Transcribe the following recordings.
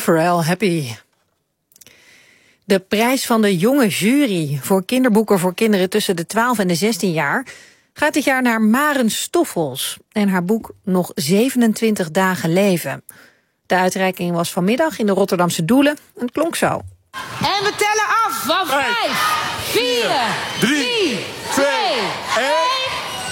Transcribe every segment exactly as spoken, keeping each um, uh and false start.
Pharrell, Happy. De prijs van de jonge jury voor kinderboeken voor kinderen tussen de twaalf en de zestien jaar gaat dit jaar naar Maren Stoffels en haar boek Nog zevenentwintig dagen leven. De uitreiking was vanmiddag in de Rotterdamse Doelen en het klonk zo. En we tellen af van vijf, vier, drie, twee, één.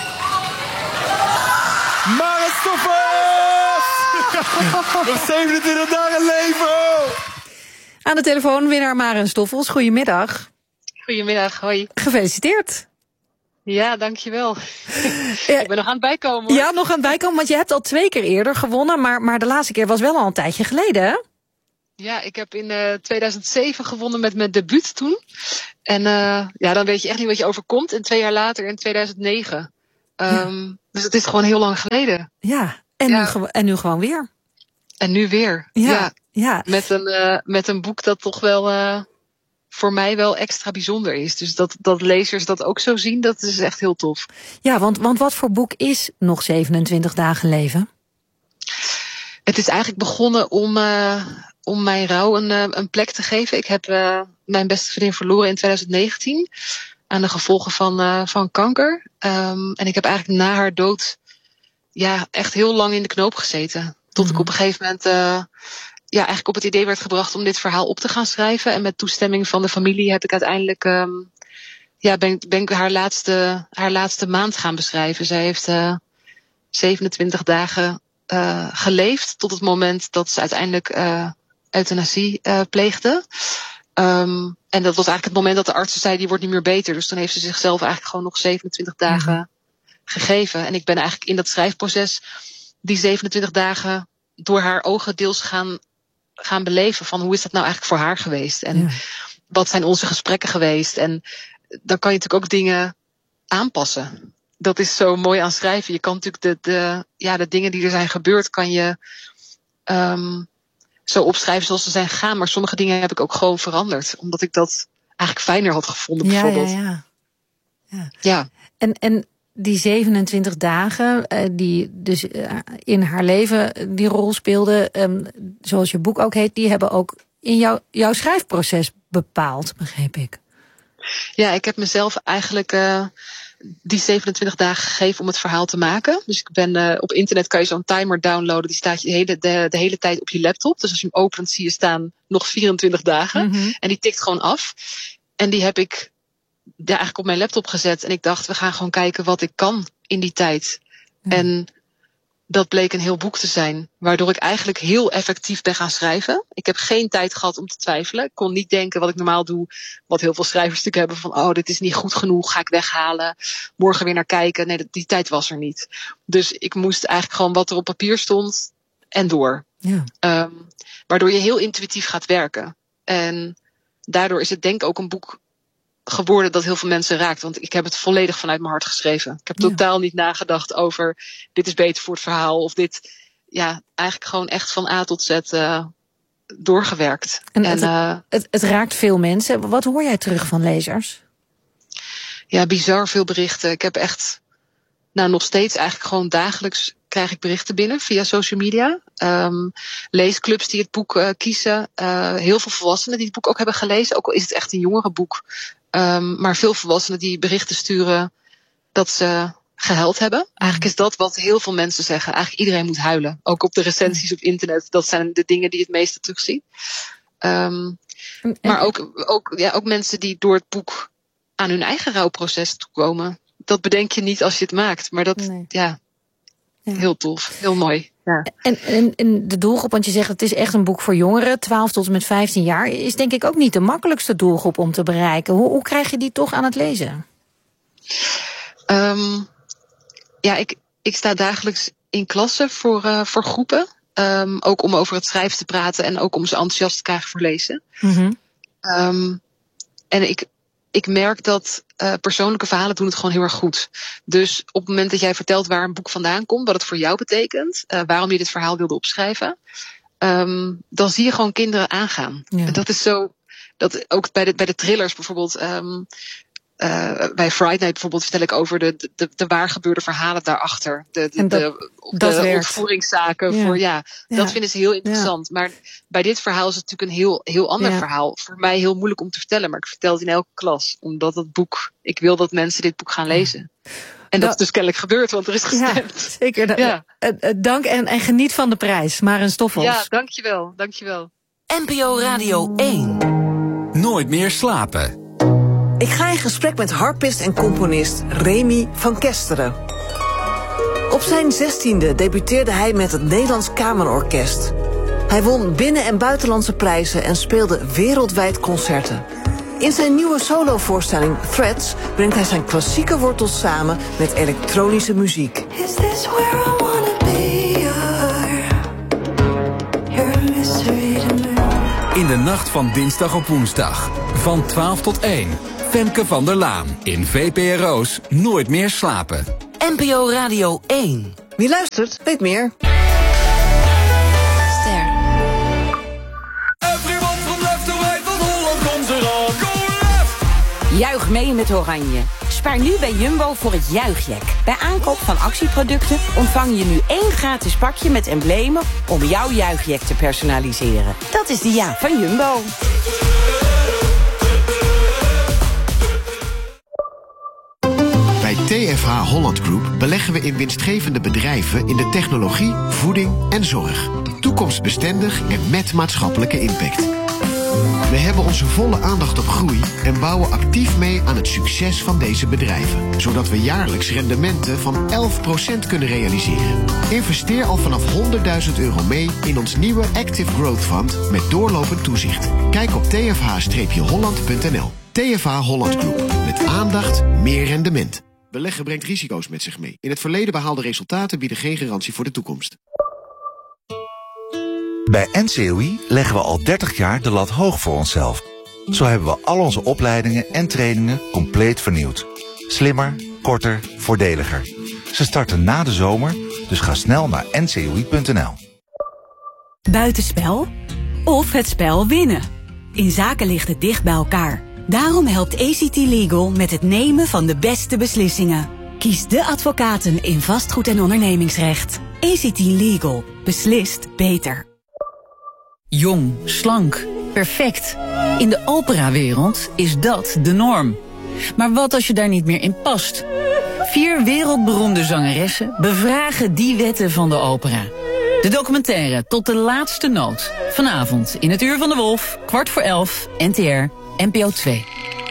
Maren Stoffels! Nog zevenentwintig dagen leven! Aan de telefoon winnaar Maren Stoffels. Goedemiddag. Goedemiddag, hoi. Gefeliciteerd. Ja, dankjewel. Ja, ik ben nog aan het bijkomen, hoor. Ja, nog aan het bijkomen, want je hebt al twee keer eerder gewonnen, maar, maar de laatste keer was wel al een tijdje geleden, hè? Ja, ik heb in uh, tweeduizend zeven gewonnen met mijn debuut toen. En uh, ja, dan weet je echt niet wat je overkomt. En twee jaar later in tweeduizend negen. Um, ja. Dus het is gewoon heel lang geleden. Ja, en, ja. Nu, ge- en nu gewoon weer. En nu weer, ja. ja. ja. Met, een, uh, met een boek dat toch wel uh, voor mij wel extra bijzonder is. Dus dat, dat lezers dat ook zo zien, dat is echt heel tof. Ja, want, want wat voor boek is Nog zevenentwintig dagen leven? Het is eigenlijk begonnen om, uh, om mijn rouw een, uh, een plek te geven. Ik heb uh, mijn beste vriendin verloren in tweeduizend negentien. Aan de gevolgen van, uh, van kanker. Um, en ik heb eigenlijk na haar dood ja, echt heel lang in de knoop gezeten. Tot mm-hmm. ik op een gegeven moment uh, ja, eigenlijk op het idee werd gebracht om dit verhaal op te gaan schrijven. En met toestemming van de familie heb ik uiteindelijk um, ja, ben, ben ik haar laatste, haar laatste maand gaan beschrijven. Zij heeft uh, zevenentwintig dagen uh, geleefd tot het moment dat ze uiteindelijk uh, euthanasie uh, pleegde. Um, en dat was eigenlijk het moment dat de artsen zei, die wordt niet meer beter. Dus toen heeft ze zichzelf eigenlijk gewoon nog zevenentwintig dagen mm-hmm. gegeven. En ik ben eigenlijk in dat schrijfproces die zevenentwintig dagen door haar ogen deels gaan, gaan beleven. Van hoe is dat nou eigenlijk voor haar geweest? En ja. wat zijn onze gesprekken geweest? En dan kan je natuurlijk ook dingen aanpassen. Dat is zo mooi aan schrijven. Je kan natuurlijk de, de, ja, de dingen die er zijn gebeurd, kan je um, zo opschrijven zoals ze zijn gegaan. Maar sommige dingen heb ik ook gewoon veranderd. Omdat ik dat eigenlijk fijner had gevonden, bijvoorbeeld. Ja, ja, ja. ja. ja. En, en die zevenentwintig dagen, die dus in haar leven die rol speelden, zoals je boek ook heet, die hebben ook in jou, jouw schrijfproces bepaald, begreep ik. Ja, ik heb mezelf eigenlijk uh, die zevenentwintig dagen gegeven om het verhaal te maken. Dus ik ben uh, op internet kan je zo'n timer downloaden, die staat je de hele, de, de hele tijd op je laptop. Dus als je hem opent zie je staan nog vierentwintig dagen. Mm-hmm. En die tikt gewoon af. En die heb ik ja, eigenlijk op mijn laptop gezet. En ik dacht, we gaan gewoon kijken wat ik kan in die tijd. Mm. En dat bleek een heel boek te zijn. Waardoor ik eigenlijk heel effectief ben gaan schrijven. Ik heb geen tijd gehad om te twijfelen. Ik kon niet denken wat ik normaal doe. Wat heel veel schrijvers natuurlijk hebben. Van, oh, dit is niet goed genoeg. Ga ik weghalen. Morgen weer naar kijken. Nee, die tijd was er niet. Dus ik moest eigenlijk gewoon wat er op papier stond. En door. Ja. Um, waardoor je heel intuïtief gaat werken. En daardoor is het denk ik ook een boek geworden dat heel veel mensen raakt. Want ik heb het volledig vanuit mijn hart geschreven. Ik heb ja. totaal niet nagedacht over dit is beter voor het verhaal. Of dit, ja, eigenlijk gewoon echt van A tot Z uh, doorgewerkt. En, en het, uh, het, het raakt veel mensen. Wat hoor jij terug van lezers? Ja, bizar veel berichten. Ik heb echt, nou nog steeds eigenlijk gewoon dagelijks krijg ik berichten binnen via social media. Um, leesclubs die het boek uh, kiezen. Uh, heel veel volwassenen die het boek ook hebben gelezen. Ook al is het echt een jongerenboek. Um, maar veel volwassenen die berichten sturen dat ze gehuild hebben. Eigenlijk is dat wat heel veel mensen zeggen. Eigenlijk iedereen moet huilen. Ook op de recensies op internet. Dat zijn de dingen die het meeste terugzien. Um, maar ook, ook, ja, ook mensen die door het boek aan hun eigen rouwproces toekomen. Dat bedenk je niet als je het maakt. Maar dat, nee. ja, ja, heel tof. Heel mooi. Ja. En, en, en de doelgroep, want je zegt het is echt een boek voor jongeren, twaalf tot en met vijftien jaar, is denk ik ook niet de makkelijkste doelgroep om te bereiken. Hoe, hoe krijg je die toch aan het lezen? Um, ja, ik, ik sta dagelijks in klassen voor, uh, voor groepen. Um, ook om over het schrijven te praten en ook om ze enthousiast te krijgen voor lezen. Mm-hmm. Um, en ik, ik merk dat uh, persoonlijke verhalen doen het gewoon heel erg goed. Dus op het moment dat jij vertelt waar een boek vandaan komt, wat het voor jou betekent, uh, waarom je dit verhaal wilde opschrijven, um, dan zie je gewoon kinderen aangaan. Ja. En dat is zo, dat ook bij de, bij de thrillers bijvoorbeeld. Um, Uh, bij Friday Night bijvoorbeeld vertel ik over de, de, de waar gebeurde verhalen daarachter. De, de, en dat, de, dat de ontvoeringszaken. Ja. Voor, ja, ja. Dat vinden ze heel interessant. Ja. Maar bij dit verhaal is het natuurlijk een heel, heel ander ja. verhaal. Voor mij heel moeilijk om te vertellen. Maar ik vertel het in elke klas. Omdat het boek, ik wil dat mensen dit boek gaan lezen. En dat, dat is dus kennelijk gebeurd, want er is gestemd. Ja, zeker. Ja. Uh, uh, dank en, en geniet van de prijs, Maren Stoffels. Ja, dankjewel. dankjewel. N P O Radio één. Nooit meer slapen. Ik ga in gesprek met harpist en componist Remy van Kesteren. Op zijn zestiende debuteerde hij met het Nederlands Kamerorkest. Hij won binnen- en buitenlandse prijzen en speelde wereldwijd concerten. In zijn nieuwe solovoorstelling Threads brengt hij zijn klassieke wortels samen met elektronische muziek. Is this where I wanna be? You're, you're a mystery to me. In de nacht van dinsdag op woensdag, van twaalf tot één. Femke van der Laan in V P R O's Nooit meer slapen. N P O Radio één. Wie luistert, weet meer. Ster. Everyone from left to right, van Holland komt eraan. Go left! Juich mee met Oranje. Spaar nu bij Jumbo voor het Juichjack. Bij aankoop van actieproducten ontvang je nu één gratis pakje met emblemen om jouw Juichjack te personaliseren. Dat is de ja van Jumbo. Bij T F H Holland Group beleggen we in winstgevende bedrijven in de technologie, voeding en zorg. Toekomstbestendig en met maatschappelijke impact. We hebben onze volle aandacht op groei en bouwen actief mee aan het succes van deze bedrijven. Zodat we jaarlijks rendementen van elf procent kunnen realiseren. Investeer al vanaf honderdduizend euro mee in ons nieuwe Active Growth Fund met doorlopend toezicht. Kijk op t f h holland punt n l. T F H Holland Group. Met aandacht, meer rendement. Beleggen brengt risico's met zich mee. In het verleden behaalde resultaten bieden geen garantie voor de toekomst. Bij N C O I leggen we al dertig jaar de lat hoog voor onszelf. Zo hebben we al onze opleidingen en trainingen compleet vernieuwd. Slimmer, korter, voordeliger. Ze starten na de zomer, dus ga snel naar n c o i punt n l. Buitenspel of het spel winnen. In zaken ligt het dicht bij elkaar. Daarom helpt A C T Legal met het nemen van de beste beslissingen. Kies de advocaten in vastgoed- en ondernemingsrecht. A C T Legal. Beslist beter. Jong, slank, perfect. In de operawereld is dat de norm. Maar wat als je daar niet meer in past? Vier wereldberoemde zangeressen bevragen die wetten van de opera. De documentaire Tot de laatste noot. Vanavond in het Uur van de Wolf, kwart voor elf, N T R, N P O twee.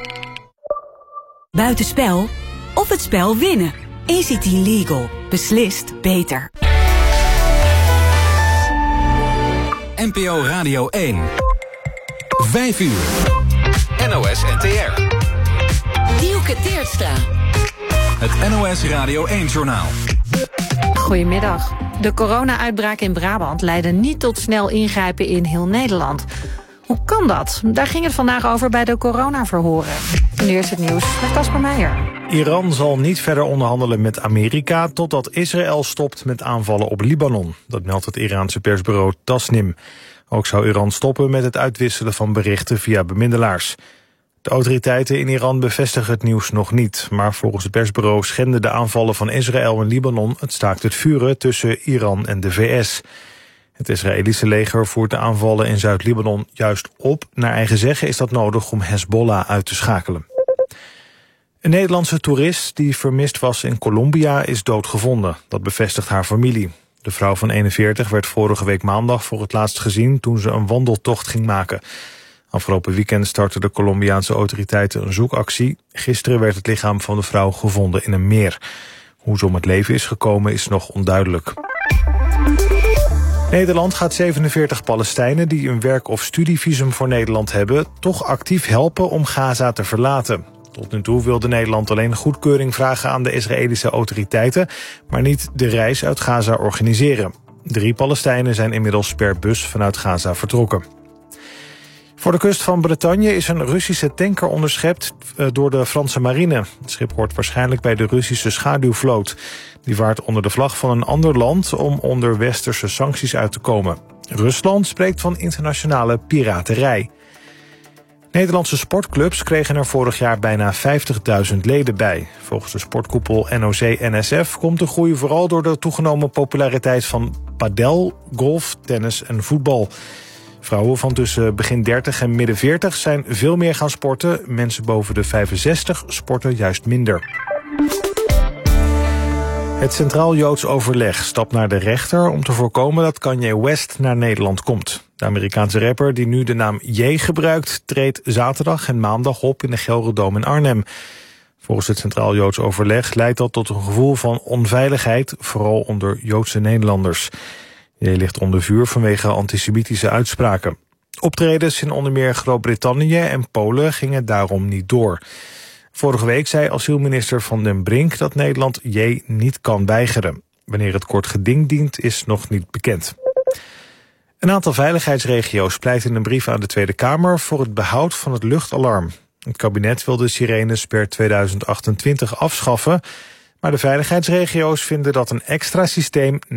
Buitenspel of het spel winnen. A C T Legal. Beslist beter. N P O Radio één. Vijf uur. N O S N T R. Dielke Teertstra. Het N O S Radio één-journaal. Goedemiddag. De corona-uitbraak in Brabant leidde niet tot snel ingrijpen in heel Nederland. Hoe kan dat? Daar ging het vandaag over bij de coronaverhoren. En nu is het nieuws met Casper Meijer. Iran zal niet verder onderhandelen met Amerika totdat Israël stopt met aanvallen op Libanon. Dat meldt het Iraanse persbureau Tasnim. Ook zou Iran stoppen met het uitwisselen van berichten via bemiddelaars. De autoriteiten in Iran bevestigen het nieuws nog niet. Maar volgens het persbureau schenden de aanvallen van Israël en Libanon het staakt het vuren tussen Iran en de V S. Het Israëlische leger voert de aanvallen in Zuid-Libanon juist op. Naar eigen zeggen is dat nodig om Hezbollah uit te schakelen. Een Nederlandse toerist die vermist was in Colombia is doodgevonden. Dat bevestigt haar familie. De vrouw van eenenveertig werd vorige week maandag voor het laatst gezien toen ze een wandeltocht ging maken. Afgelopen weekend startten de Colombiaanse autoriteiten een zoekactie. Gisteren werd het lichaam van de vrouw gevonden in een meer. Hoe ze om het leven is gekomen is nog onduidelijk. Nederland gaat zevenenveertig Palestijnen die een werk- of studievisum voor Nederland hebben toch actief helpen om Gaza te verlaten. Tot nu toe wilde Nederland alleen goedkeuring vragen aan de Israëlische autoriteiten, maar niet de reis uit Gaza organiseren. Drie Palestijnen zijn inmiddels per bus vanuit Gaza vertrokken. Voor de kust van Bretagne is een Russische tanker onderschept door de Franse marine. Het schip hoort waarschijnlijk bij de Russische schaduwvloot. Die vaart onder de vlag van een ander land om onder westerse sancties uit te komen. Rusland spreekt van internationale piraterij. Nederlandse sportclubs kregen er vorig jaar bijna vijftigduizend leden bij. Volgens de sportkoepel N O C N S F komt de groei vooral door de toegenomen populariteit van padel, golf, tennis en voetbal. Vrouwen van tussen begin dertig en midden veertig zijn veel meer gaan sporten. Mensen boven de vijfenzestig sporten juist minder. Het Centraal Joods Overleg stapt naar de rechter om te voorkomen dat Kanye West naar Nederland komt. De Amerikaanse rapper die nu de naam Ye gebruikt, treedt zaterdag en maandag op in de Gelredome in Arnhem. Volgens het Centraal Joods Overleg leidt dat tot een gevoel van onveiligheid, vooral onder Joodse Nederlanders. Ye ligt onder vuur vanwege antisemitische uitspraken. Optredens in onder meer Groot-Brittannië en Polen gingen daarom niet door. Vorige week zei asielminister Van den Brink dat Nederland Ye niet kan weigeren. Wanneer het kort geding dient is nog niet bekend. Een aantal veiligheidsregio's pleit in een brief aan de Tweede Kamer voor het behoud van het luchtalarm. Het kabinet wil de sirenes per tweeduizend achtentwintig afschaffen, maar de veiligheidsregio's vinden dat een extra systeem